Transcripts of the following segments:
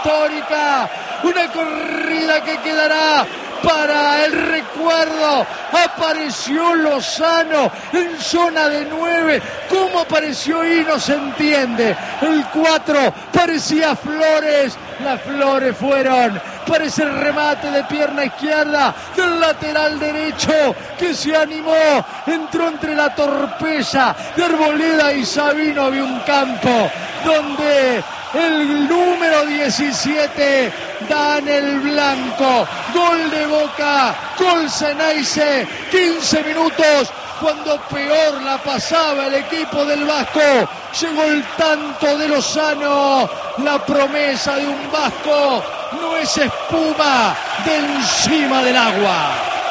histórica, una corrida que quedará para el recuerdo. Apareció Lozano en zona de 9. ¿Cómo apareció ahí? No se entiende. El 4 parecía Flores. Las Flores fueron para ese remate de pierna izquierda del lateral derecho que se animó. Entró entre la torpeza de Arboleda y Sabino. Había un campo donde el número 17 da en el blanco. Gol de Boca, gol Ceneice, 15 minutos. Cuando peor la pasaba el equipo del Vasco, llegó el tanto de Lozano. La promesa de un Vasco no es espuma de encima del agua.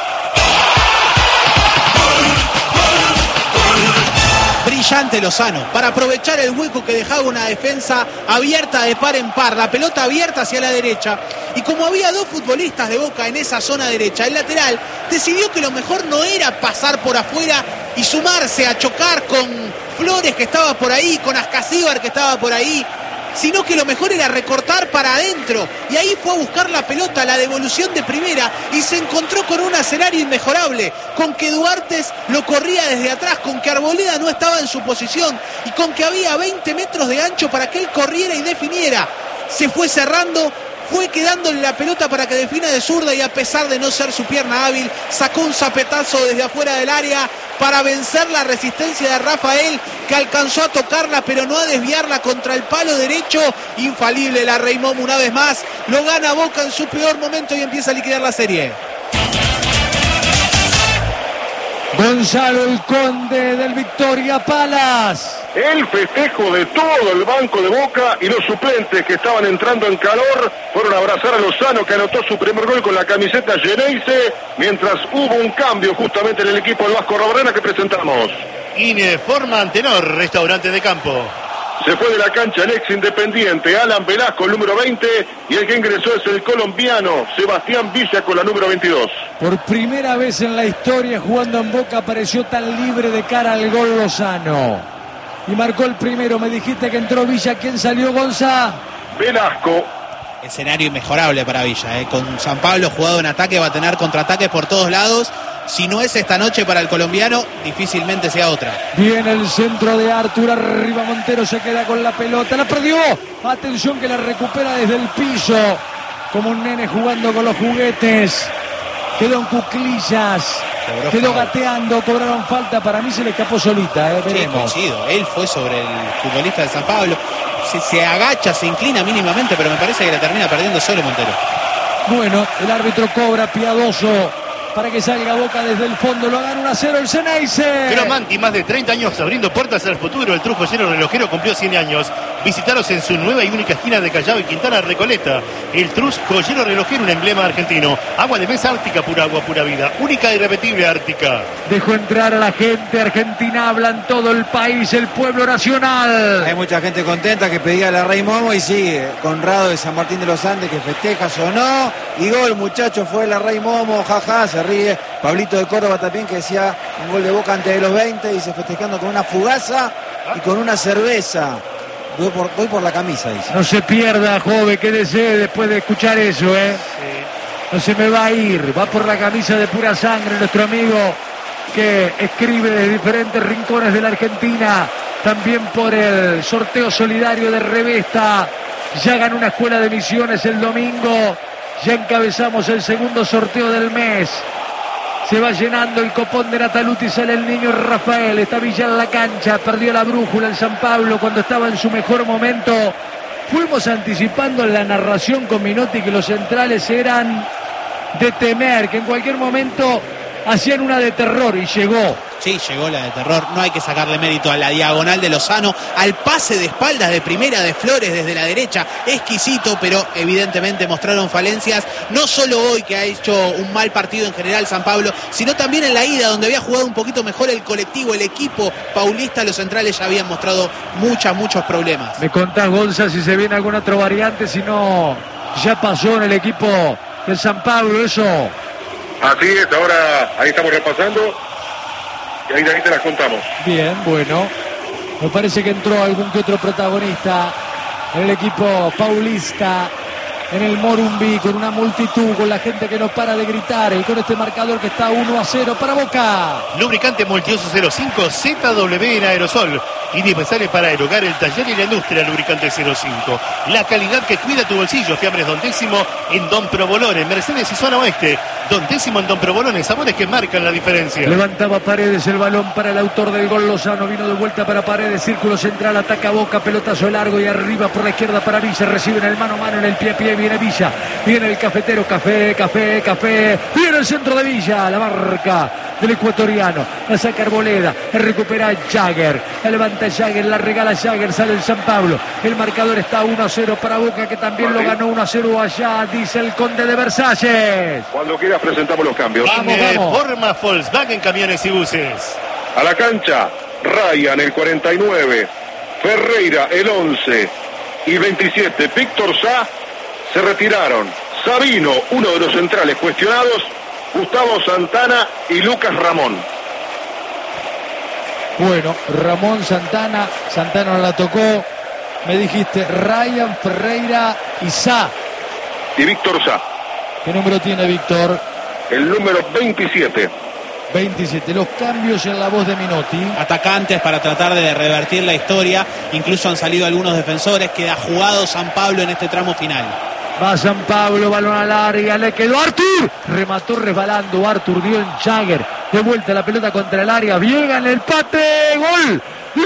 Brillante Lozano, para aprovechar el hueco que dejaba una defensa abierta de par en par, la pelota abierta hacia la derecha, y como había dos futbolistas de Boca en esa zona derecha, el lateral decidió que lo mejor no era pasar por afuera y sumarse a chocar con Flores, que estaba por ahí, con Ascasíbar, que estaba por ahí, sino que lo mejor era recortar para adentro, y ahí fue a buscar la pelota, la devolución de primera, y se encontró con un escenario inmejorable, con que Duartes lo corría desde atrás, con que Arboleda no estaba en su posición, y con que había 20 metros de ancho para que él corriera y definiera. Se fue cerrando, fue quedándole la pelota para que defina de zurda, y a pesar de no ser su pierna hábil, sacó un zapetazo desde afuera del área para vencer la resistencia de Rafael, que alcanzó a tocarla pero no a desviarla contra el palo derecho. Infalible la Rey Momo una vez más, lo gana Boca en su peor momento y empieza a liquidar la serie. Gonzalo el Conde del Victoria Palas. El festejo de todo el banco de Boca, y los suplentes que estaban entrando en calor fueron a abrazar a Lozano, que anotó su primer gol con la camiseta Ceneice, mientras hubo un cambio justamente en el equipo del Vasco Robrena que presentamos. Ineforma Antenor, restaurante de campo. Se fue de la cancha el ex Independiente, Alan Velasco, el número 20, y el que ingresó es el colombiano Sebastián Villa con la número 22. Por primera vez en la historia jugando en Boca apareció tan libre de cara al gol Lozano. Y marcó el primero. Me dijiste que entró Villa. ¿Quién salió, Gonza? Velasco. Escenario inmejorable para Villa, con San Pablo jugado en ataque, va a tener contraataques por todos lados. Si no es esta noche para el colombiano, difícilmente sea otra. Viene el centro de Artur, arriba Montero, se queda con la pelota, la perdió. Atención que la recupera desde el piso, como un nene jugando con los juguetes. Quedó en cuclillas, quedó gateando, cobraron falta. Para mí se le escapó solita, Sí, coincido, él fue sobre el futbolista de San Pablo. Se agacha, se inclina mínimamente, pero me parece que la termina perdiendo solo Montero. Bueno, el árbitro cobra piadoso para que salga Boca desde el fondo. Lo gana 1-0 el Ceneice. Pero Manti, más de 30 años abriendo puertas al futuro. El Trus Joyero Relojero cumplió 100 años. Visitaros en su nueva y única esquina de Callao y Quintana Recoleta. El Trus Joyero Relojero, un emblema argentino. Agua de mesa Ártica, pura agua, pura vida. Única e irrepetible Ártica. Dejó entrar a la gente argentina. Habla en todo el país, el pueblo nacional. Hay mucha gente contenta que pedía a la Rey Momo, y sigue Conrado de San Martín de los Andes, que festeja, sonó. Y gol, muchachos, fue la Rey Momo, jaja, se ríe. Pablito de Córdoba también, que decía un gol de Boca antes de los 20, y se festejando con una fugaza y con una cerveza. Voy por la camisa, dice. No se pierda, joven, quédese después de escuchar eso, No se me va a ir, va por la camisa de pura sangre nuestro amigo, que escribe de diferentes rincones de la Argentina, también por el sorteo solidario de Revesta. Ya ganó una escuela de misiones el domingo. Ya encabezamos el segundo sorteo del mes. Se va llenando el copón de Nataluti, sale el niño Rafael. Está Villa en la cancha, perdió la brújula en San Pablo cuando estaba en su mejor momento. Fuimos anticipando en la narración con Minotti que los centrales eran de temer, que en cualquier momento hacían una de terror, y llegó. Sí, llegó la de terror. No hay que sacarle mérito a la diagonal de Lozano, al pase de espaldas de primera de Flores desde la derecha, exquisito, pero evidentemente mostraron falencias, no solo hoy, que ha hecho un mal partido en general San Pablo, sino también en la ida, donde había jugado un poquito mejor el colectivo, el equipo paulista. Los centrales ya habían mostrado muchos problemas. Me contás, Gonza, si se viene alguna otra variante, si no ya pasó en el equipo de San Pablo eso. Así es, ahora ahí estamos repasando y ahí te las contamos. Bien, bueno, me parece que entró algún que otro protagonista en el equipo paulista. en el Morumbí, con una multitud, con la gente que no para de gritar y con este marcador que está 1-0 para Boca. Lubricante Multiuso 05 ZW en aerosol. Indispensable para el hogar, el taller y la industria. Lubricante 05. La calidad que cuida tu bolsillo. Fiambres Don Décimo en Don Provolone, Mercedes y Zona Oeste. Don Décimo en Don Provolone. Sabores que marcan la diferencia. Levantaba Paredes, el balón para el autor del gol Lozano. Vino de vuelta para Paredes. Círculo central, ataca Boca. Pelotazo largo y arriba por la izquierda para Villa. Reciben el mano a mano en el pie a pie. Viene Villa. Viene el cafetero. Café. Viene el centro de Villa. La marca del ecuatoriano. La saca Arboleda. Recupera Jagger. La levanta Jagger. La regala Jagger. Sale el San Pablo. El marcador está 1-0 para Boca, que también lo ganó 1-0 allá, dice el Conde de Versalles. Cuando quieras presentamos los cambios. Vamos. Forma Volkswagen Camiones y Buses. A la cancha, Ryan el 49, Ferreira el 11 y 27. Víctor Sá se retiraron. Sabino, uno de los centrales cuestionados, Gustavo Santana y Lucas Ramón. Bueno, Ramón Santana no la tocó. Me dijiste Ryan, Ferreira y Sá. Y Víctor Sá. ¿Qué número tiene Víctor? El número 27. 27. Los cambios en la voz de Minotti. Atacantes para tratar de revertir la historia. Incluso han salido algunos defensores. Queda jugado San Pablo en este tramo final. Va San Pablo, balón al área, le quedó Artur. Remató resbalando Artur, dio en Jagger. De vuelta la pelota contra el área. Viega en el empate. ¡Gol! ¡Gol!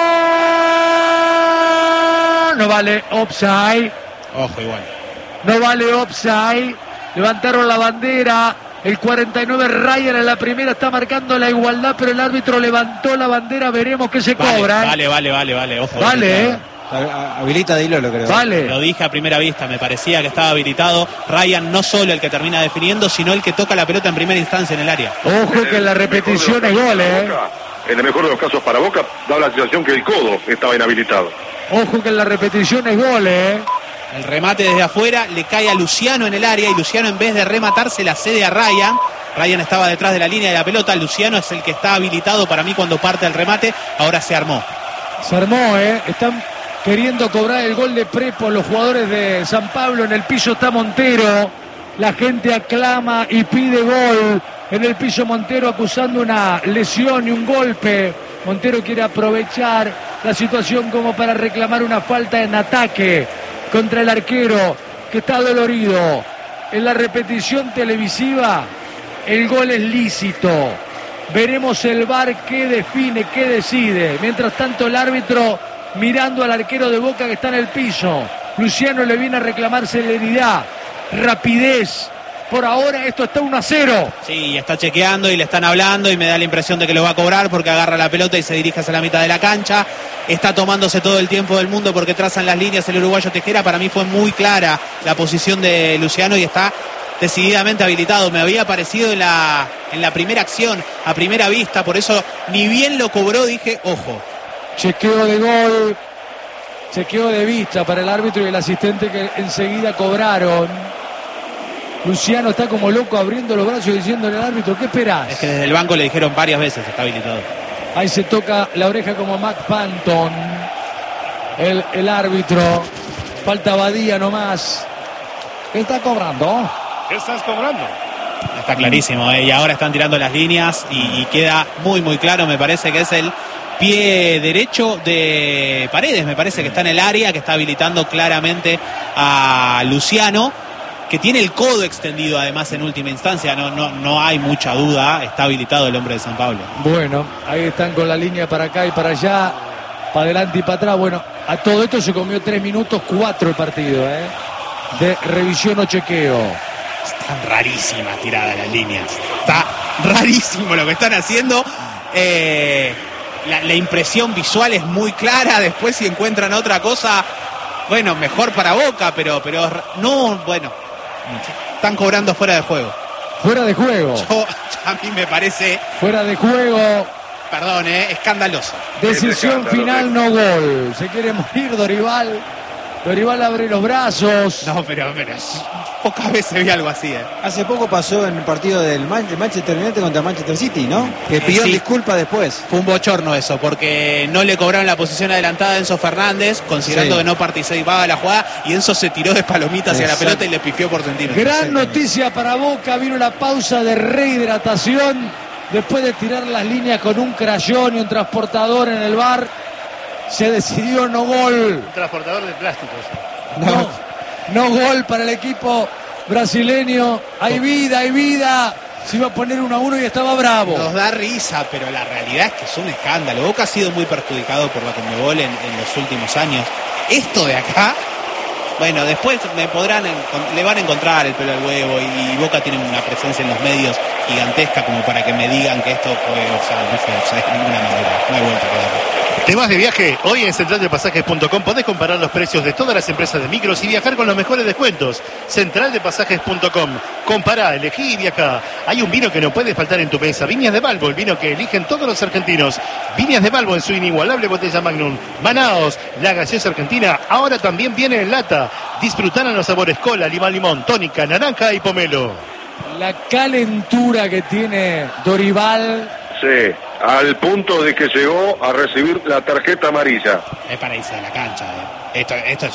No vale offside. Ojo, igual. No vale offside. Levantaron la bandera. El 49 Ryan en la primera está marcando la igualdad, pero el árbitro levantó la bandera. Veremos qué se cobra. Vale. Ojo. Vale, Habilita de hilo, lo creo. Vale. Lo dije a primera vista, me parecía que estaba habilitado. Ryan no solo el que termina definiendo, sino el que toca la pelota en primera instancia en el área. Ojo que en la repetición es gol, En el mejor de los casos para Boca, da la sensación que el codo estaba inhabilitado. Ojo que en la repetición es gol, El remate desde afuera le cae a Luciano en el área y Luciano, en vez de rematar, se la cede a Ryan. Ryan estaba detrás de la línea de la pelota. Luciano es el que está habilitado para mí cuando parte el remate. Ahora se armó. Se armó, Están queriendo cobrar el gol de Prepo los jugadores de San Pablo. En el piso está Montero. La gente aclama y pide gol. En el piso Montero acusando una lesión y un golpe. Montero quiere aprovechar la situación como para reclamar una falta en ataque contra el arquero, que está dolorido. En la repetición televisiva, el gol es lícito. Veremos el VAR qué define, qué decide. Mientras tanto, el árbitro mirando al arquero de Boca que está en el piso. Luciano le viene a reclamar celeridad, rapidez. Por ahora esto está 1-0. Sí, está chequeando y le están hablando y me da la impresión de que lo va a cobrar porque agarra la pelota y se dirige hacia la mitad de la cancha. Está tomándose todo el tiempo del mundo porque trazan las líneas el uruguayo Tejera. Para mí fue muy clara la posición de Luciano y está decididamente habilitado. Me había parecido en la primera acción, a primera vista, por eso ni bien lo cobró dije, ojo. Chequeo de gol, chequeo de vista para el árbitro y el asistente que enseguida cobraron. Luciano está como loco abriendo los brazos y diciéndole al árbitro, ¿qué esperás? Es que desde el banco le dijeron varias veces, está habilitado. Ahí se toca la oreja como Mac Panton, el árbitro. Falta Badía nomás. ¿Qué está cobrando? ¿Qué estás cobrando? Está clarísimo, y ahora están tirando las líneas y queda muy claro. Me parece que es el pie derecho de Paredes, me parece que está en el área, que está habilitando claramente a Luciano, que tiene el codo extendido además en última instancia. No hay mucha duda, está habilitado el hombre de San Pablo. Bueno, ahí están con la línea para acá y para allá, para adelante y para atrás. Bueno, a todo esto se comió 3 minutos 4 el partido, de revisión o chequeo. Están rarísimas tiradas las líneas. Está rarísimo lo que están haciendo. La impresión visual es muy clara. Después si encuentran otra cosa, bueno, mejor para Boca, pero no, bueno, están cobrando fuera de juego. Fuera de juego. A mí me parece, Fuera de juego. perdón, escandaloso. Decisión final, no gol. Se quiere morir Dorival. Dorival abre los brazos. No, pero pocas veces vi algo así. Hace poco pasó en el partido del Manchester United contra Manchester City, ¿no? Que pidió sí. disculpas después. Fue un bochorno eso, porque no le cobraron la posición adelantada a Enzo Fernández, considerando que no participaba de la jugada, y Enzo se tiró de palomita hacia la pelota y le pifió por centímetros. Gran noticia para Boca, vino la pausa de rehidratación después de tirar las líneas con un crayón y un transportador en el VAR. Se decidió no gol. Un transportador de plásticos. No gol para el equipo brasileño. Hay vida. Se iba a poner 1-1 y estaba bravo. Nos da risa, pero la realidad es que es un escándalo. Boca ha sido muy perjudicado por la Conmebol en los últimos años. Esto de acá, bueno, después le van a encontrar el pelo al huevo, y Boca tiene una presencia en los medios gigantesca como para que me digan que esto fue de ninguna manera. No hay vuelta que darle. ¿Te vas de viaje? Hoy en centraldepasajes.com podés comparar los precios de todas las empresas de micros y viajar con los mejores descuentos. Centraldepasajes.com. Compará, elegí y viajá. Hay un vino que no puede faltar en tu mesa. Viñas de Balbo, el vino que eligen todos los argentinos. Viñas de Balbo en su inigualable botella Magnum. Manaos, la gaseosa argentina, ahora también viene en lata. Disfrutarán los sabores cola, limón, tónica, naranja y pomelo. La calentura que tiene Dorival. Sí, al punto de que llegó a recibir la tarjeta amarilla. Es para irse de la cancha. Esto es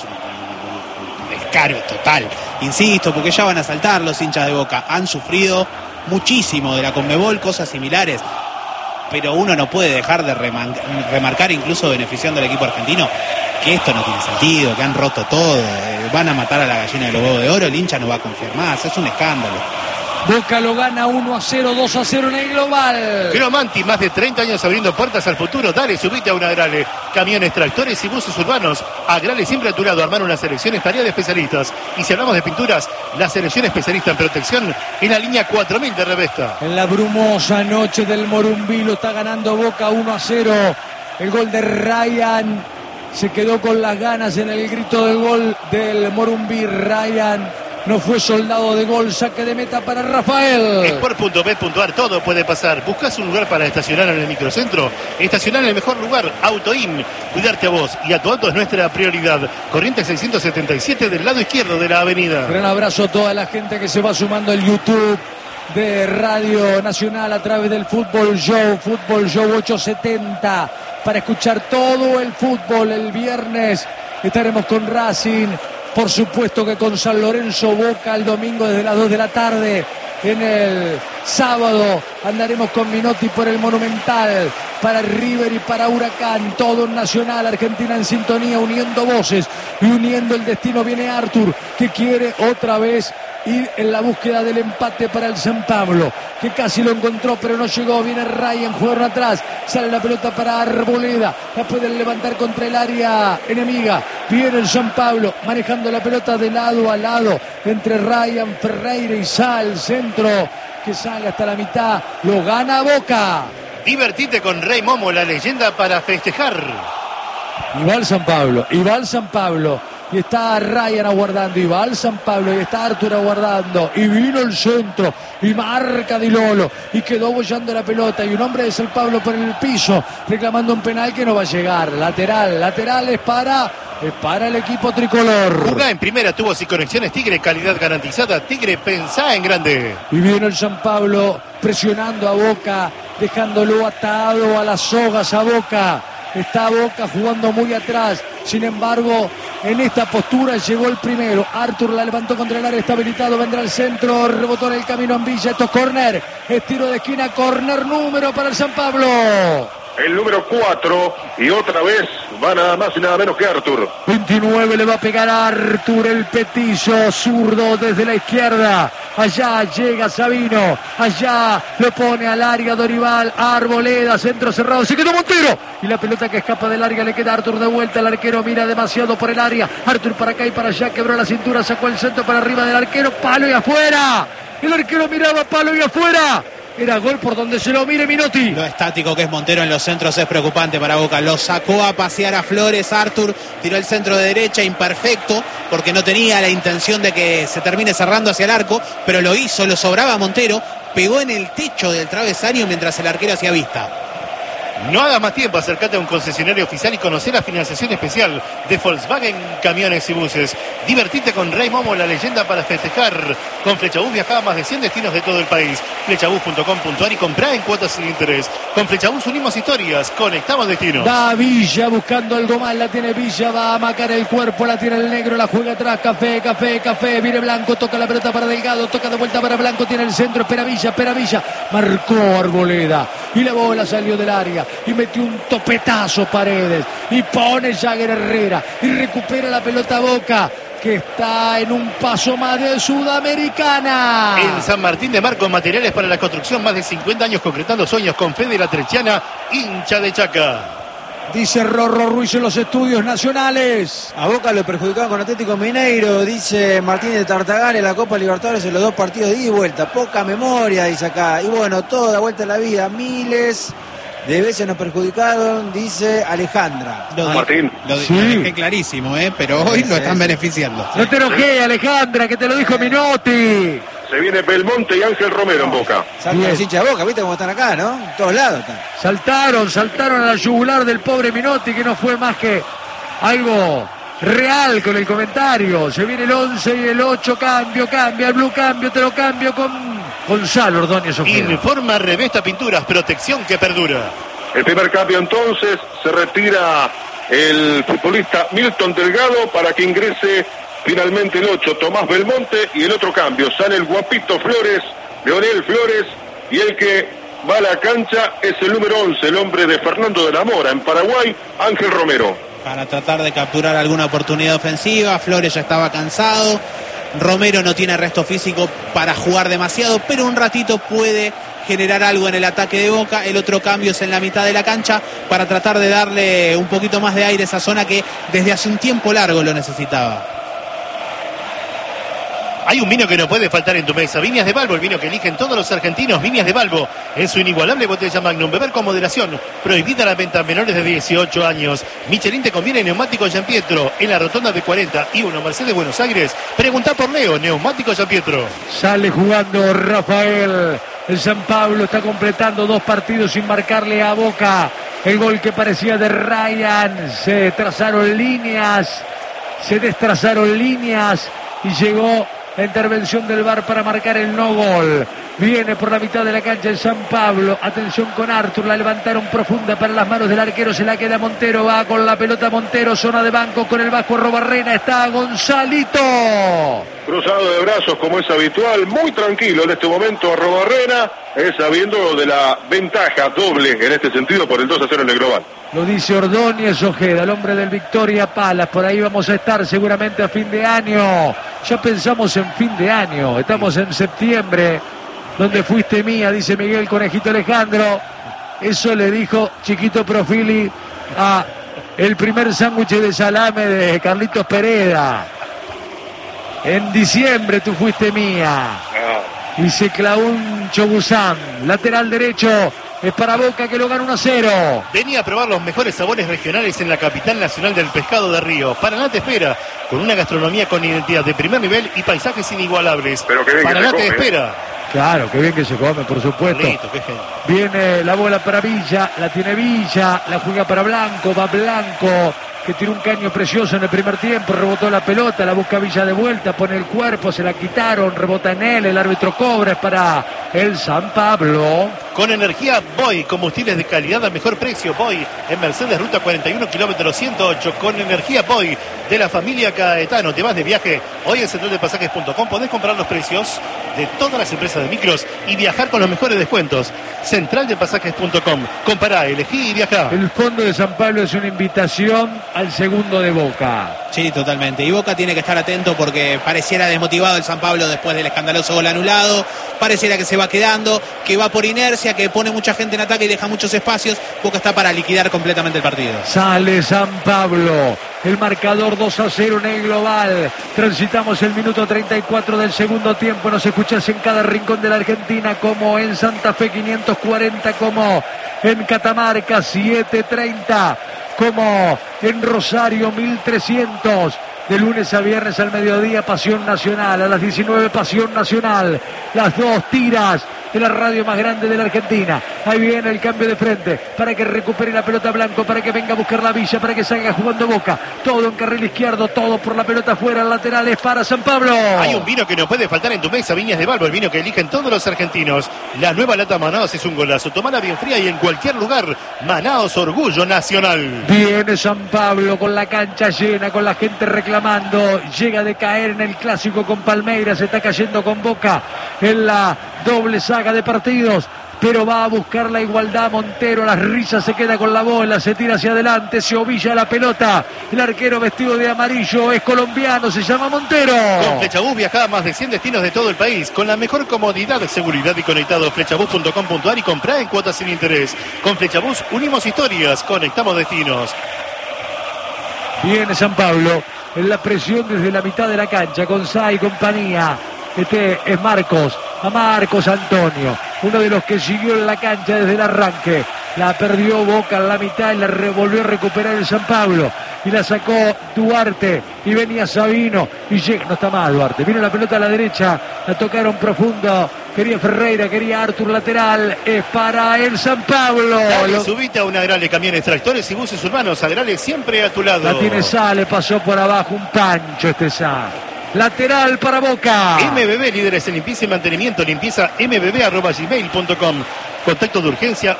un descaro total. Insisto, porque ya van a saltar los hinchas de Boca. Han sufrido muchísimo de la Conmebol, cosas similares. Pero uno no puede dejar de remarcar, incluso beneficiando al equipo argentino, que esto no tiene sentido, que han roto todo. Van a matar a la gallina de los huevos de oro, el hincha no va a confiar más. Es un escándalo. Boca lo gana 1-0, 2-0 en el global. Cromanti, más de 30 años abriendo puertas al futuro. Dale, subite a una Agrale. Camiones, tractores y buses urbanos. Agrale siempre a tu lado. Armar una selección es tarea de especialistas. Y si hablamos de pinturas, la selección especialista en protección es la línea 4000 de Revesta. En la brumosa noche del Morumbí lo está ganando Boca 1-0. El gol de Ryan se quedó con las ganas en el grito del gol del Morumbí. Ryan no fue soldado de gol, saque de meta para Rafael. Sport.bet.ar, todo puede pasar. ¿Buscas un lugar para estacionar en el microcentro? Estacionar en el mejor lugar, AutoIn. Cuidarte a vos y a tu auto es nuestra prioridad. Corrientes 677 del lado izquierdo de la avenida. Gran abrazo a toda la gente que se va sumando al YouTube de Radio Nacional a través del Fútbol Show 870, para escuchar todo el fútbol. El viernes estaremos con Racing. Por supuesto que con San Lorenzo, Boca el domingo desde las 2 de la tarde. En el sábado andaremos con Minotti por el Monumental, para River y para Huracán, todo en Nacional, Argentina en sintonía, uniendo voces y uniendo el destino. Viene Artur, que quiere otra vez ir en la búsqueda del empate para el San Pablo, que casi lo encontró pero no llegó. Viene Ryan, jugaron atrás, sale la pelota para Arboleda, la pueden levantar contra el área enemiga. Viene el San Pablo manejando la pelota de lado a lado entre Ryan, Ferreira y Sal, centro que sale hasta la mitad, lo gana Boca. Divertite con Rey Momo, la leyenda para festejar. Y va el San Pablo. Y está Ryan aguardando, y va al San Pablo, y está Artur aguardando, y vino el centro, y marca Di Lolo, y quedó bollando la pelota, y un hombre de San Pablo por el piso, reclamando un penal que no va a llegar. Lateral es para el equipo tricolor. Jugá en primera, tubos y conexiones Tigre, calidad garantizada. Tigre, pensá en grande. Y viene el San Pablo presionando a Boca, dejándolo atado a las sogas a Boca. Está Boca jugando muy atrás. Sin embargo, en esta postura llegó el primero. Artur la levantó contra el área, está habilitado, vendrá al centro, rebotó en el camino en Villa. Esto es córner, es tiro de esquina, córner número para el San Pablo. El número 4, y otra vez va nada más y nada menos que Artur. 29 le va a pegar a Artur, el petizo zurdo desde la izquierda. Allá llega Sabino, allá lo pone al área Dorival, Arboleda, centro cerrado, se quedó Montero. Y la pelota que escapa del área le queda a Artur de vuelta. El arquero mira demasiado por el área. Artur para acá y para allá, quebró la cintura, sacó el centro para arriba del arquero, palo y afuera. El arquero miraba, palo y afuera. Era gol por donde se lo mire Minotti. Lo estático que es Montero en los centros es preocupante para Boca. Lo sacó a pasear a Flores. Artur tiró el centro de derecha imperfecto, porque no tenía la intención de que se termine cerrando hacia el arco, pero lo hizo, lo sobraba a Montero, pegó en el techo del travesaño mientras el arquero hacía vista. No hagas más tiempo, acércate a un concesionario oficial y conocer la financiación especial de Volkswagen Camiones y Buses. Divertite con Rey Momo, la leyenda para festejar. Con Flechabús viaja a más de 100 destinos de todo el país. Flechabús.com.ar y comprá en cuotas sin interés. Con Flechabús unimos historias, conectamos destinos. Va Villa buscando algo más, la tiene Villa, va a macar el cuerpo, la tiene el negro, la juega atrás, Café, viene Blanco, toca la pelota para Delgado, toca de vuelta para Blanco, tiene el centro, espera Villa, marcó Arboleda y la bola salió del área y metió un topetazo Paredes y pone Jagger Herrera y recupera la pelota Boca, que está en un paso más de Sudamericana. En San Martín de Mar, con materiales para la construcción, más de 50 años concretando sueños con Fede La Trechiana, hincha de Chaca. Dice Rorro Ruiz en los estudios nacionales. A Boca lo perjudicaron con Atlético Mineiro, dice Martínez de Tartagal, en la Copa Libertadores en los 2 partidos de ida y vuelta. Poca memoria, dice acá. Y bueno, toda vuelta en la vida, miles de veces nos perjudicaron, dice Alejandra. Martín. Lo dejé clarísimo, pero hoy lo están beneficiando. No te enojes, Alejandra, que te lo dijo Minotti. Se viene Belmonte y Ángel Romero en Boca. Saltan los hinchas de Boca, viste cómo están acá, ¿no? En todos lados están. Saltaron a la yugular del pobre Minotti, que no fue más que algo real con el comentario. Se viene el 11 y el 8, cambia, el blue cambio, te lo cambio con Gonzalo Ordóñez Ojeda. Informa Revesta Pinturas, protección que perdura. El primer cambio entonces, se retira el futbolista Milton Delgado para que ingrese finalmente el 8, Tomás Belmonte, y el otro cambio, sale el guapito Flores, Leonel Flores, y el que va a la cancha es el número 11, el hombre de Fernando de la Mora en Paraguay, Ángel Romero. Para tratar de capturar alguna oportunidad ofensiva, Flores ya estaba cansado, Romero no tiene resto físico para jugar demasiado, pero un ratito puede generar algo en el ataque de Boca. El otro cambio es en la mitad de la cancha para tratar de darle un poquito más de aire a esa zona que desde hace un tiempo largo lo necesitaba. Hay un vino que no puede faltar en tu mesa. Viñas de Balbo, el vino que eligen todos los argentinos. Viñas de Balbo, en su inigualable botella Magnum. Beber con moderación. Prohibida la venta a menores de 18 años. Michelin te conviene neumático Gianpietro. En la rotonda de 40 y 1 Mercedes Buenos Aires. Preguntá por Leo, neumático Gianpietro. Sale jugando Rafael. El San Pablo está completando 2 partidos sin marcarle a Boca. El gol que parecía de Ryan. Se trazaron líneas. Se destrazaron líneas. Y llegó la intervención del VAR para marcar el no gol. Viene por la mitad de la cancha el San Pablo. Atención con Arthur. La levantaron profunda para las manos del arquero. Se la queda Montero. Va con la pelota Montero. Zona de banco con el Vasco Robarrena. Está Gonzalito. Cruzado de brazos como es habitual. Muy tranquilo en este momento Robarrena. Sabiendo de la ventaja doble en este sentido por el 2-0 en el global. Lo dice Ordóñez Ojeda, el hombre del Victoria Palas. Por ahí vamos a estar seguramente a fin de año. Ya pensamos en fin de año. Estamos en septiembre. Donde fuiste mía, dice Miguel Conejito Alejandro. Eso le dijo Chiquito Profili a el primer sándwich de salame de Carlitos Pereda. En diciembre tú fuiste mía. Y se clavó un Chobusán. Lateral derecho. Es para Boca, que lo gana 1-0. Venía a probar los mejores sabores regionales en la capital nacional del pescado de Río. Paraná te espera, con una gastronomía con identidad de primer nivel y paisajes inigualables. Pero que bien Paraná que se te come. espera. Claro, qué bien que se come, por supuesto. Listo, qué genial. Viene la bola para Villa, la tiene Villa, la juega para Blanco, va Blanco, que tiró un caño precioso en el primer tiempo, rebotó la pelota, la busca Villa de vuelta, pone el cuerpo, se la quitaron, rebota en él, el árbitro cobra, es para el San Pablo. Con energía Boy, combustibles de calidad al mejor precio. Boy, en Mercedes, ruta 41, kilómetro 108. Con energía Boy, de la familia Caetano. Te vas de viaje hoy en centraldepasajes.com. Podés comprar los precios de todas las empresas de micros y viajar con los mejores descuentos. Centraldepasajes.com. Compará, elegí y viajá. El fondo de San Pablo es una invitación al segundo de Boca. Sí, totalmente. Y Boca tiene que estar atento porque pareciera desmotivado el San Pablo después del escandaloso gol anulado. Pareciera que se va quedando, que va por inercia, que pone mucha gente en ataque y deja muchos espacios. Boca está para liquidar completamente el partido. Sale San Pablo. El marcador 2-0 en el global. Transitamos el minuto 34 del segundo tiempo. Nos escuchás en cada rincón de la Argentina, como en Santa Fe 540, como en Catamarca 730, como en Rosario 1300. De lunes a viernes al mediodía, Pasión Nacional. A las 19, Pasión Nacional. Las dos tiras de la radio más grande de la Argentina. Ahí viene el cambio de frente para que recupere la pelota Blanco, para que venga a buscar la Villa, para que salga jugando Boca. Todo en carril izquierdo, todo por la pelota afuera, laterales para San Pablo. Hay un vino que no puede faltar en tu mesa, Viñas de Balbo, el vino que eligen todos los argentinos. La nueva lata Manaos es un golazo. Tomala bien fría y en cualquier lugar. Manaos, orgullo nacional. Viene San Pablo con la cancha llena, con la gente reclamando. Llega de caer en el clásico con Palmeiras, se está cayendo con Boca en la doble saga de partidos. Pero va a buscar la igualdad Montero, las risas, se queda con la bola, se tira hacia adelante, se ovilla la pelota. El arquero vestido de amarillo es colombiano, se llama Montero. Con Flechabús viaja a más de 100 destinos de todo el país, con la mejor comodidad, seguridad y conectado. Flechabús.com.ar y comprá en cuotas sin interés. Con Flechabús unimos historias, conectamos destinos. Viene San Pablo en la presión desde la mitad de la cancha, con Sá y compañía. Este es Marcos, a Marcos Antonio, uno de los que siguió en la cancha desde el arranque. La perdió Boca en la mitad y la volvió a recuperar el San Pablo. Y la sacó Duarte y venía Sabino y llega, no está mal Duarte, vino la pelota a la derecha, la tocaron profundo, quería Ferreira, quería Artur lateral, es para el San Pablo. Dale, subite a una Agrale, camiones, tractores y buses urbanos. Agrale siempre a tu lado. La tiene Sá, le pasó por abajo un pancho este Sá. Lateral para Boca. MBB, líderes en limpieza y mantenimiento. Limpieza mbb@gmail.com. Contacto de urgencia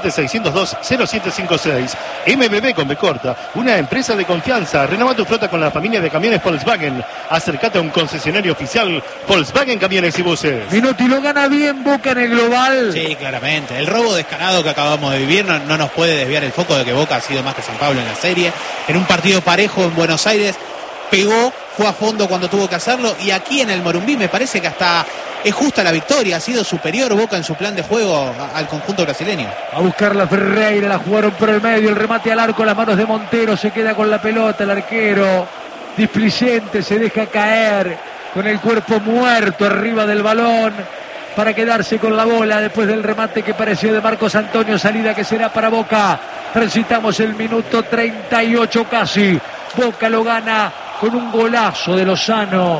1176020756. MBB con B corta, una empresa de confianza. Renova tu flota con la familia de camiones Volkswagen. Acércate a un concesionario oficial Volkswagen Camiones y Buses. Minuti, lo gana bien Boca en el global. Sí, claramente. El robo descarado que acabamos de vivir no nos puede desviar el foco de que Boca ha sido más que San Pablo en la serie. En un partido parejo en Buenos Aires, pegó, fue a fondo cuando tuvo que hacerlo, y aquí en el Morumbí me parece que hasta es justa la victoria. Ha sido superior Boca en su plan de juego al conjunto brasileño. A buscar la Ferreira, la jugaron por el medio, el remate al arco, las manos de Montero, se queda con la pelota el arquero displicente, se deja caer con el cuerpo muerto arriba del balón para quedarse con la bola después del remate que pareció de Marcos Antonio. Salida que será para Boca. Transitamos el minuto 38 casi. Boca lo gana con un golazo de Lozano,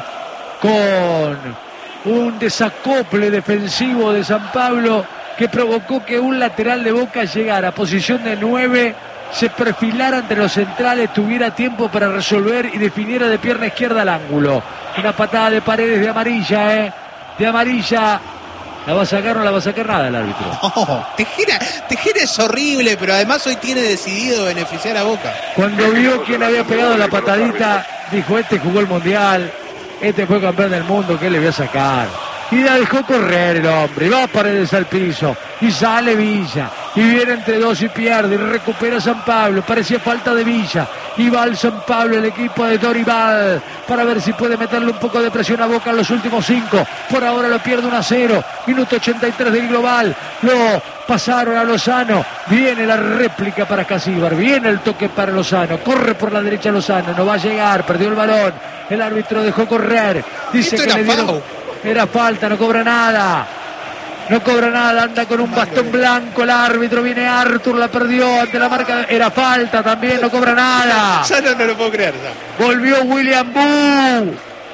con un desacople defensivo de San Pablo que provocó que un lateral de Boca llegara a posición de 9, se perfilara entre los centrales, tuviera tiempo para resolver y definiera de pierna izquierda al ángulo. Una patada de Paredes de amarilla, de amarilla. ¿La va a sacar o no la va a sacar nada el árbitro? No, Tejera es horrible, pero además hoy tiene decidido beneficiar a Boca. Cuando vio quién había pegado la patadita, dijo, este jugó el Mundial, este fue campeón del mundo, ¿qué le voy a sacar? Y la dejó correr el hombre, y va Paredes al piso, y sale Villa, y viene entre dos y pierde, y recupera San Pablo, parecía falta de Villa, y va al San Pablo el equipo de Dorival, para ver si puede meterle un poco de presión a Boca en los últimos 5, por ahora lo pierde 1-0, minuto 83 del global, lo pasaron a Lozano, viene la réplica para Casíbar, viene el toque para Lozano, corre por la derecha Lozano, no va a llegar, perdió el balón, el árbitro dejó correr, dice que le dieron... Era falta, no cobra nada. No cobra nada, anda con un bastón blanco el árbitro, viene Artur, la perdió ante la marca. Era falta también, no cobra nada. Ya no lo puedo creer. Ya. Volvió William Boo.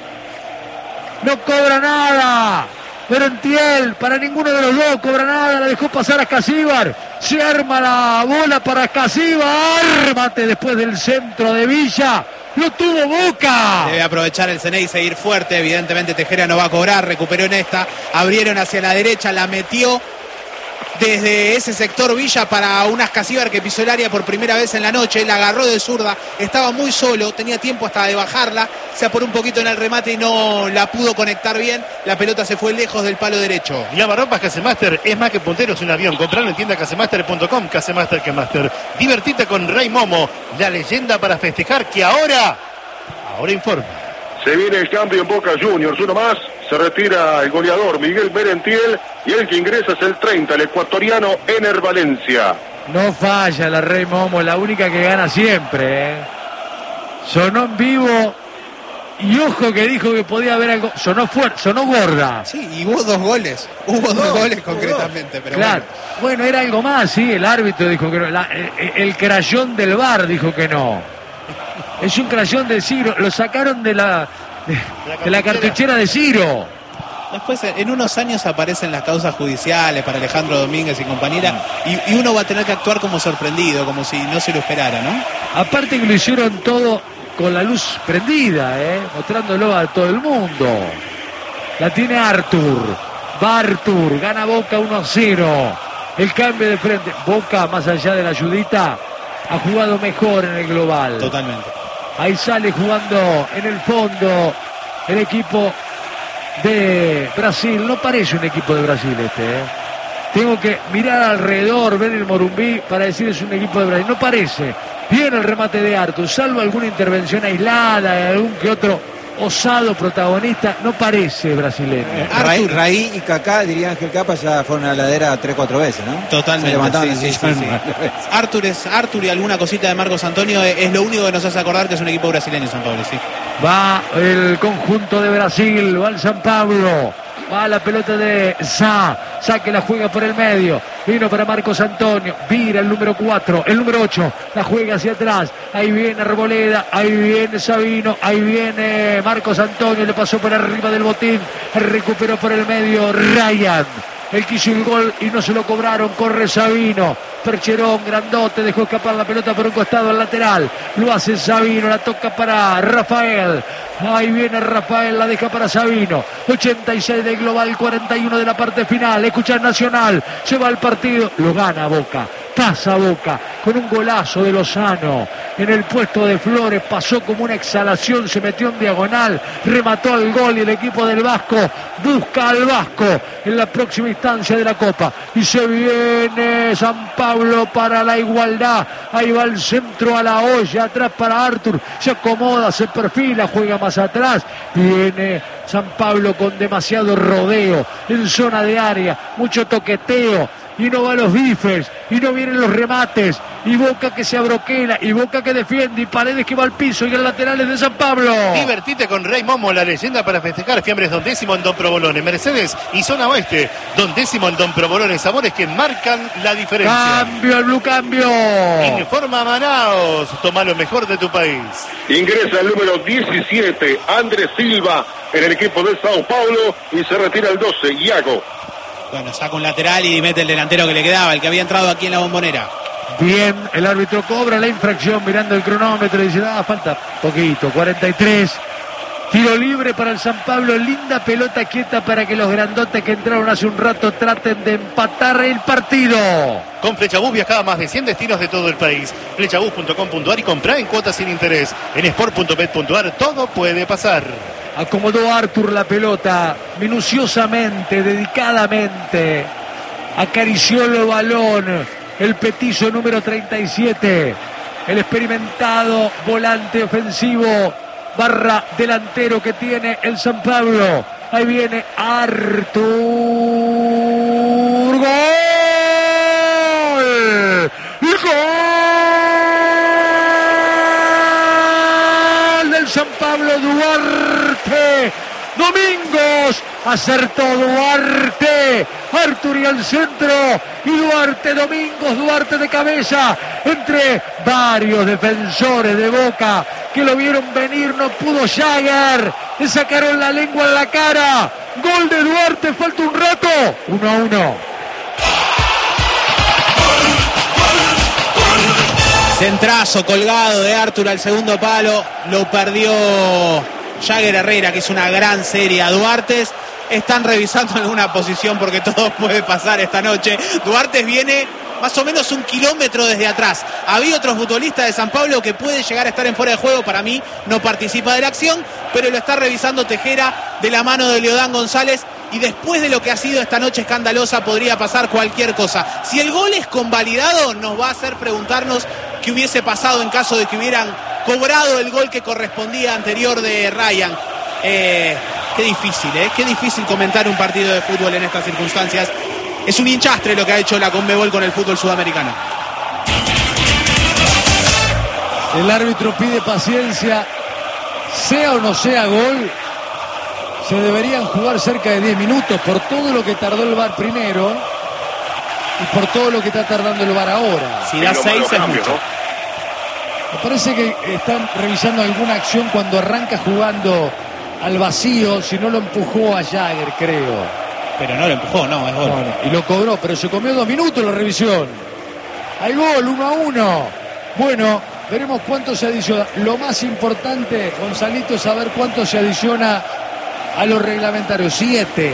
No cobra nada. Merentiel, para ninguno de los dos cobra nada, la dejó pasar a Casíbar. Se arma la bola para Casíbar. Ármate después del centro de Villa. ¡Lo tuvo Boca! Debe aprovechar el Ceney y seguir fuerte. Evidentemente Tejera no va a cobrar. Recuperó en esta. Abrieron hacia la derecha. La metió desde ese sector Villa para unas Casíbar que pisó el área por primera vez en la noche. La agarró de zurda. Estaba muy solo. Tenía tiempo hasta de bajarla. Se apuró un poquito en el remate y no la pudo conectar bien. La pelota se fue lejos del palo derecho. Lavarropas Casemaster es más que punteros un avión. Comprarlo en tienda casemaster.com. Casemaster que Master. Divertite con Rey Momo. La leyenda para festejar que ahora informa. Se viene el cambio en Boca Juniors, uno más, se retira el goleador Miguel Merentiel y el que ingresa es el 30, el ecuatoriano Ener Valencia. No falla la Rey Momo, la única que gana siempre. Sonó en vivo y ojo que dijo que podía haber algo, sonó fuerte, sonó gorda. Sí, y hubo 2 goles, dos goles concretamente, pero claro. Bueno, era algo más, sí, el árbitro dijo que no, el crayón del VAR dijo que no. Es un crayón de Ciro, lo sacaron de la cartuchera de Ciro. Después, en unos años aparecen las causas judiciales para Alejandro Domínguez y compañera, y uno va a tener que actuar como sorprendido, como si no se lo esperara, ¿no? Aparte que lo hicieron todo con la luz prendida, mostrándolo a todo el mundo. La tiene Artur. Va Artur, gana Boca 1-0. El cambio de frente. Boca, más allá de la ayudita, ha jugado mejor en el global. Totalmente. Ahí sale jugando en el fondo el equipo de Brasil. No parece un equipo de Brasil Tengo que mirar alrededor, ver el Morumbí para decir es un equipo de Brasil. No parece. Bien el remate de Artur, salvo alguna intervención aislada de algún que otro osado protagonista, no parece brasileño. Raí y Kaká, diría Ángel Capa, ya fueron a la ladera 3-4 veces, ¿no? Totalmente. Sí. Artur y alguna cosita de Marcos Antonio es lo único que nos hace acordar que es un equipo brasileño, San Pablo, sí. Va el conjunto de Brasil, va el San Pablo. Va la pelota de Sá que la juega por el medio. Vino para Marcos Antonio. Vira el número 4, el número 8. La juega hacia atrás. Ahí viene Arboleda. Ahí viene Sabino. Ahí viene Marcos Antonio. Le pasó por arriba del botín. Recuperó por el medio Ryan. Él quiso el gol y no se lo cobraron. Corre Sabino. Percherón, grandote, dejó escapar la pelota por un costado al lateral. Lo hace Sabino, la toca para Rafael. Ahí viene Rafael, la deja para Sabino. 86 del global, 41 de la parte final. Escucha Nacional, se va al partido, lo gana Boca. Pasa Boca con un golazo de Lozano en el puesto de Flores, pasó como una exhalación, se metió en diagonal, remató al gol y el equipo del Vasco busca al Vasco en la próxima instancia de la Copa. Y se viene San Pablo para la igualdad, ahí va el centro a la olla, atrás para Artur, se acomoda, se perfila, juega más atrás, viene San Pablo con demasiado rodeo en zona de área, mucho toqueteo. Y no va a los bifes, y no vienen los remates, y Boca que se abroquela, y Boca que defiende, y Paredes que va al piso, y el lateral es de San Pablo. Divertite con Rey Momo, la leyenda para festejar. Fiambres Don Décimo en Don Provolone, Mercedes y Zona Oeste. Don Décimo en Don Provolone, sabores que marcan la diferencia. Cambio, el Blue cambio. Informa Manaos, toma lo mejor de tu país. Ingresa el número 17, Andrés Silva, en el equipo de Sao Paulo, y se retira el 12, Iago. Bueno, saca un lateral y mete el delantero que le quedaba, el que había entrado aquí en la Bombonera. Bien, el árbitro cobra la infracción mirando el cronómetro y dice, falta poquito, 43. Tiro libre para el San Pablo, linda pelota quieta para que los grandotes que entraron hace un rato traten de empatar el partido. Con Flechabús viaja a más de 100 destinos de todo el país. Flechabús.com.ar y compra en cuotas sin interés. En sport.bet.ar todo puede pasar. Acomodó Artur la pelota minuciosamente, dedicadamente. Acarició el balón. El petizo número 37. El experimentado volante ofensivo barra delantero que tiene el San Pablo. Ahí viene Artur. ¡Gol! ¡Gol del San Pablo! Duarte Domingos, acertó Duarte, Artur y al centro, y Duarte Domingos, Duarte de cabeza, entre varios defensores de Boca que lo vieron venir, no pudo Jagger, le sacaron la lengua en la cara, gol de Duarte, falta un rato, 1-1. Centrazo colgado de Artur al segundo palo, lo perdió Jagger Herrera, que es una gran serie a Duarte. Están revisando alguna posición porque todo puede pasar esta noche. Duarte viene más o menos 1 kilómetro desde atrás. Había otros futbolistas de San Pablo que puede llegar a estar en fuera de juego. Para mí no participa de la acción, pero lo está revisando Tejera de la mano de Leodán González. Y después de lo que ha sido esta noche escandalosa podría pasar cualquier cosa. Si el gol es convalidado, nos va a hacer preguntarnos qué hubiese pasado en caso de que hubieran cobrado el gol que correspondía anterior de Ryan. Qué difícil comentar un partido de fútbol en estas circunstancias. Es un hinchastre lo que ha hecho la Conmebol con el fútbol sudamericano. El árbitro pide paciencia, sea o no sea gol, se deberían jugar cerca de 10 minutos por todo lo que tardó el VAR primero y por todo lo que está tardando el VAR ahora. Si da 6 es mucho. Me parece que están revisando alguna acción cuando arranca jugando al vacío, si no lo empujó a Jagger, creo. Pero no lo empujó, no, es gol. Bueno, y lo cobró, pero se comió 2 minutos la revisión. Hay gol, 1-1. Bueno, veremos cuánto se adiciona. Lo más importante, Gonzalito, es saber cuánto se adiciona a los reglamentarios. 7.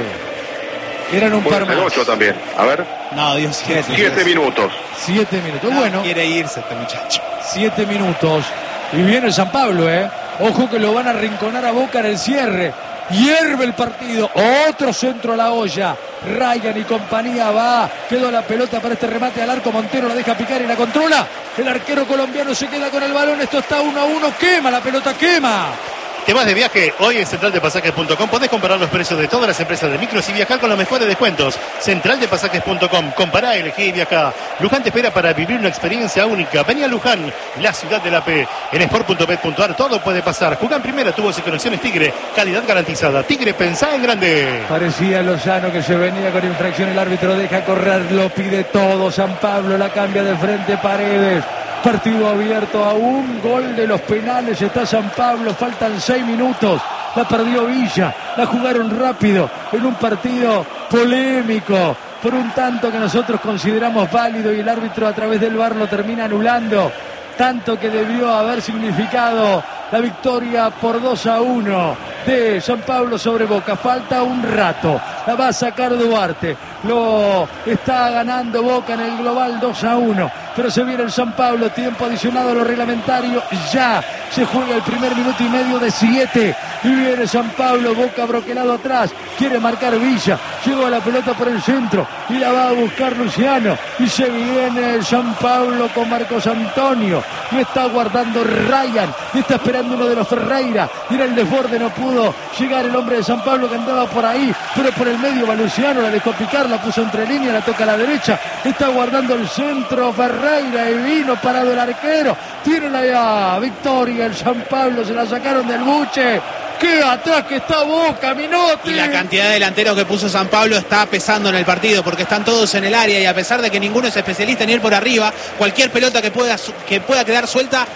Eran un par más. 8 también. A ver. No, Dios, 7 minutos. 7 minutos. No, bueno, quiere irse este muchacho. 7 minutos. Y viene el San Pablo, ¿eh? Ojo que lo van a arrinconar a Boca en el cierre. Hierve el partido. Otro centro a la olla. Ryan y compañía va. Quedó la pelota para este remate al arco. Montero la deja picar y la controla. El arquero colombiano se queda con el balón. Esto está 1-1. Quema la pelota, quema. ¿Te vas de viaje? Hoy en centraldepasajes.com podés comparar los precios de todas las empresas de micros y viajar con los mejores descuentos. Centraldepasajes.com. Compará, elegí y viajá. Luján te espera para vivir una experiencia única. Vení a Luján, la ciudad de la P. En sport.bet.ar todo puede pasar. Jugá en primera, tubos y conexiones Tigre. Calidad garantizada. Tigre, pensá en grande. Parecía Lozano que se venía con infracción. El árbitro deja correr, lo pide todo. San Pablo la cambia de frente, Paredes. Partido abierto a un gol de los penales. Está San Pablo, faltan 6 minutos. La perdió Villa, la jugaron rápido en un partido polémico por un tanto que nosotros consideramos válido y el árbitro a través del VAR lo termina anulando. Tanto que debió haber significado la victoria por 2-1 de San Pablo sobre Boca. Falta un rato, la va a sacar Duarte. Lo está ganando Boca en el global 2-1. Pero se viene el San Pablo, tiempo adicionado a lo reglamentario. Ya se juega el primer minuto y medio de 7. Y viene San Pablo, Boca broquelado atrás. Quiere marcar Villa. Llegó a la pelota por el centro y la va a buscar Luciano. Y se viene el San Pablo con Marcos Antonio. Lo está guardando Ryan. Y está esperando uno de los Ferreira. Y era el desborde, no pudo llegar el hombre de San Pablo que andaba por ahí. Pero por el medio va Luciano, la dejó picar, la puso entre líneas, la toca a la derecha. Está guardando el centro Ferreira y vino parado el arquero. Tiene la victoria el San Pablo, se la sacaron del buche. ¡Qué atrás que está Boca, Minotti! Y la cantidad de delanteros que puso San Pablo está pesando en el partido porque están todos en el área y a pesar de que ninguno es especialista en ir por arriba, cualquier pelota que pueda quedar suelta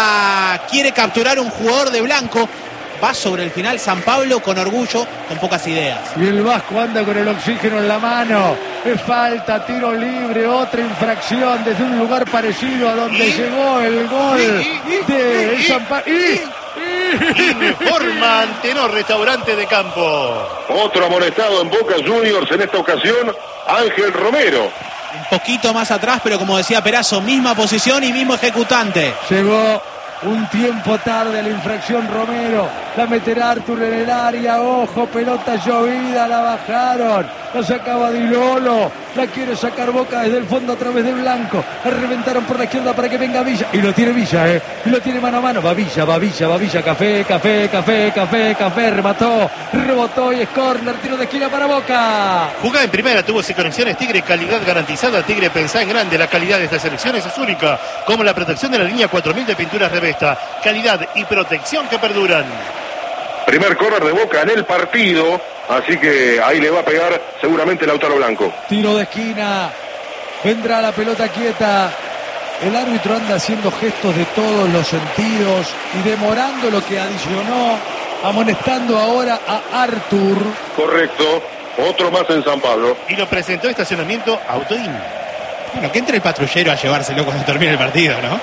la quiere capturar un jugador de blanco. Va sobre el final San Pablo con orgullo, con pocas ideas. Y el Vasco anda con el oxígeno en la mano. Es falta, tiro libre, otra infracción desde un lugar parecido a donde llegó el gol de San Pablo. Informa Antenor Restaurante de Campo. Otro amonestado en Boca Juniors en esta ocasión, Ángel Romero. Un poquito más atrás, pero como decía Perazo, misma posición y mismo ejecutante. Llegó un tiempo tarde la infracción Romero. La meterá Artur en el área. Ojo, pelota llovida, la bajaron. La sacaba Di Lolo. La quiere sacar Boca desde el fondo a través de Blanco. La reventaron por la izquierda para que venga Villa. Y lo tiene Villa, y lo tiene mano a mano. Va Villa. Café. Remató, rebotó y es córner. Tiro de esquina para Boca. Jugá en primera, tubos y conexiones Tigre, calidad garantizada. Tigre, pensá en grande. La calidad de estas selecciones es única, como la protección de la línea 4000 de pinturas Revesta. Calidad y protección que perduran. Primer córner de Boca en el partido, así que ahí le va a pegar seguramente Lautaro Blanco. Tiro de esquina. Vendrá la pelota quieta. El árbitro anda haciendo gestos de todos los sentidos y demorando lo que adicionó, amonestando ahora a Artur. Correcto, otro más en San Pablo. Y lo presentó estacionamiento Autoin. Bueno, que entre el patrullero a llevárselo cuando termine el partido, ¿no?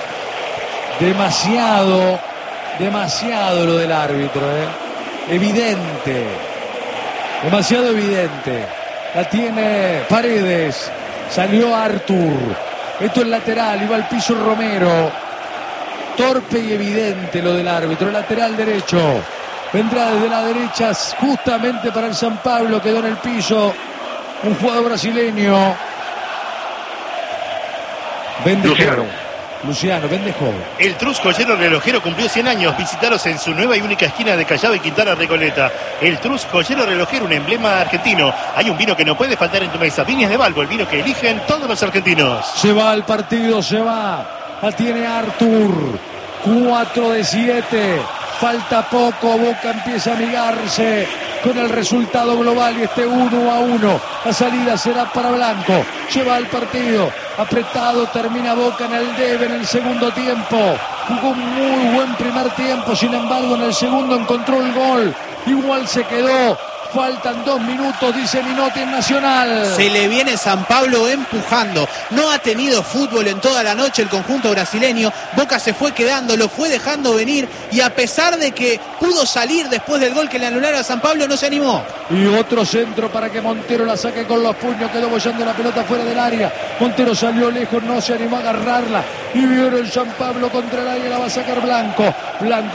Demasiado lo del árbitro, evidente, demasiado evidente. La tiene Paredes, salió Artur, esto es lateral, iba al piso Romero. Torpe y evidente lo del árbitro, lateral derecho. Vendrá desde la derecha justamente para el San Pablo, quedó en el piso un jugador brasileño. Luciano, vende joven. El Trus Joyero Relojero cumplió 100 años. Visitaros en su nueva y única esquina de Callao y Quintana Recoleta. El Trus Joyero Relojero, un emblema argentino. Hay un vino que no puede faltar en tu mesa. Viñas de Balbo, el vino que eligen todos los argentinos. Se va al partido, se va. La tiene Artur. 4 de 7. Falta poco. Boca empieza a amigarse con el resultado global y este 1-1. La salida será para Blanco. Lleva al partido. Apretado, termina Boca en el debe en el segundo tiempo. jugó muy buen primer tiempo, sin embargo en el segundo encontró el gol, igual se quedó. Faltan 2 minutos, dice Minotti en Nacional. Se le viene San Pablo empujando. No ha tenido fútbol en toda la noche el conjunto brasileño. Boca se fue quedando, lo fue dejando venir. Y a pesar de que pudo salir después del gol que le anularon a San Pablo, no se animó. Y otro centro para que Montero la saque con los puños. Quedó bollando la pelota fuera del área. Montero salió lejos, no se animó a agarrarla. Y vieron San Pablo contra el área, la va a sacar Blanco. Blanco